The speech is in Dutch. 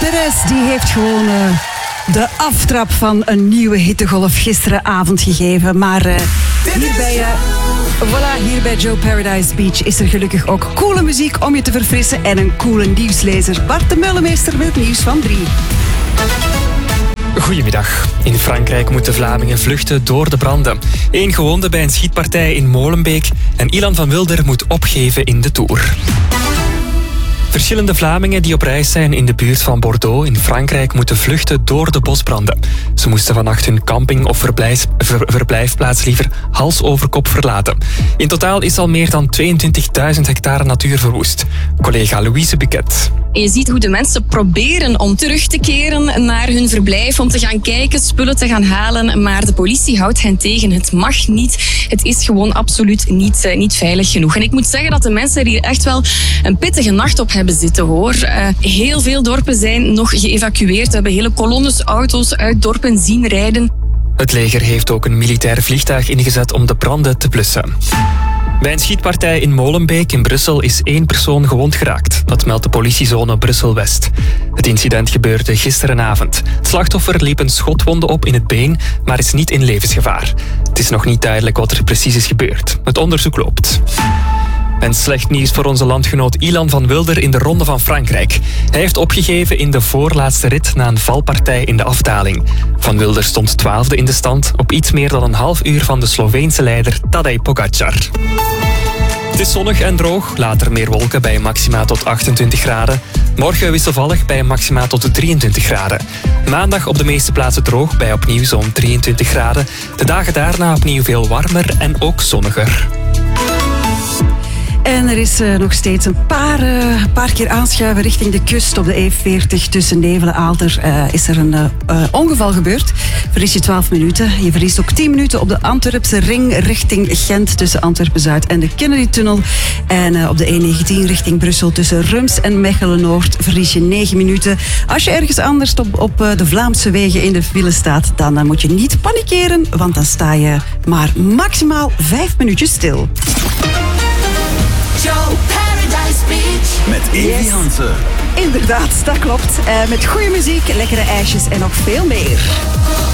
Perez die heeft gewoon de aftrap van een nieuwe hittegolf gisteravond gegeven. Maar hier bij Joe Paradise Beach is er gelukkig ook coole muziek om je te verfrissen en een coole nieuwslezer. Bart de Meulemeester met het nieuws van 3. Goedemiddag. In Frankrijk moeten Vlamingen vluchten door de branden. 1 gewonde bij een schietpartij in Molenbeek en Ilan van Wilder moet opgeven in de Tour. Verschillende Vlamingen die op reis zijn in de buurt van Bordeaux in Frankrijk moeten vluchten door de bosbranden. Ze moesten vannacht hun camping of verblijfplaats liever hals over kop verlaten. In totaal is al meer dan 22.000 hectare natuur verwoest. Collega Louise Buquet. En je ziet hoe de mensen proberen om terug te keren naar hun verblijf, om te gaan kijken, spullen te gaan halen. Maar de politie houdt hen tegen. Het mag niet. Het is gewoon absoluut niet veilig genoeg. En ik moet zeggen dat de mensen er hier echt wel een pittige nacht op hebben zitten, hoor. Heel veel dorpen zijn nog geëvacueerd. We hebben hele kolonnes auto's uit dorpen zien rijden. Het leger heeft ook een militair vliegtuig ingezet om de branden te blussen. Bij een schietpartij in Molenbeek in Brussel is 1 persoon gewond geraakt. Dat meldt de politiezone Brussel-West. Het incident gebeurde gisterenavond. Het slachtoffer liep een schotwonde op in het been, maar is niet in levensgevaar. Het is nog niet duidelijk wat er precies is gebeurd. Het onderzoek loopt. En slecht nieuws voor onze landgenoot Ilan van Wilder in de Ronde van Frankrijk. Hij heeft opgegeven in de voorlaatste rit na een valpartij in de afdaling. Van Wilder stond 12e in de stand, op iets meer dan een half uur van de Sloveense leider Tadej Pogačar. Het is zonnig en droog, later meer wolken bij een maxima tot 28 graden. Morgen wisselvallig bij een maxima tot 23 graden. Maandag op de meeste plaatsen droog bij opnieuw zo'n 23 graden. De dagen daarna opnieuw veel warmer en ook zonniger. En er is nog steeds een paar keer aanschuiven richting de kust op de E40 tussen Nevel en Aalter. Is er een ongeval gebeurd. Verlies je 12 minuten. Je verliest ook 10 minuten op de Antwerpse ring richting Gent tussen Antwerpen-Zuid en de Kennedy-tunnel. En op de E19 richting Brussel tussen Rums en Mechelen-Noord verlies je 9 minuten. Als je ergens anders op de Vlaamse wegen in de file staat, dan moet je niet panikeren, want dan sta je maar maximaal 5 minuutjes stil. Joe Paradise Beach. Met Evi Hansen. Inderdaad, dat klopt. Met goede muziek, lekkere ijsjes en nog veel meer.